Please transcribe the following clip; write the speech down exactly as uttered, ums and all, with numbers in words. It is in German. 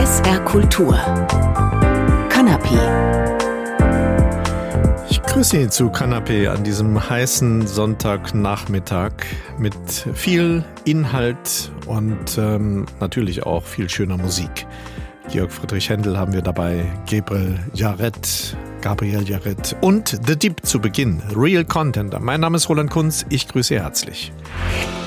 S R Kultur. Kanapé. Ich grüße Sie zu Kanapé an diesem heißen Sonntagnachmittag mit viel Inhalt und ähm, natürlich auch viel schöner Musik. Georg Friedrich Händel haben wir dabei, Gabriel Yared, Gabriel Yared und The Deep zu Beginn, Real Content. Mein Name ist Roland Kunz, ich grüße Sie herzlich.